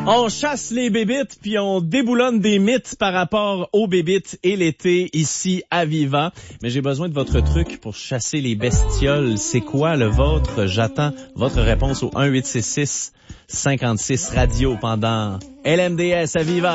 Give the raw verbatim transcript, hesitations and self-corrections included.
On chasse les bébites puis on déboulonne des mythes par rapport aux bébites et l'été ici à Viva. Mais j'ai besoin de votre truc pour chasser les bestioles. C'est quoi le vôtre? J'attends votre réponse au un huit six six cinquante-six radio pendant L M D S à Viva.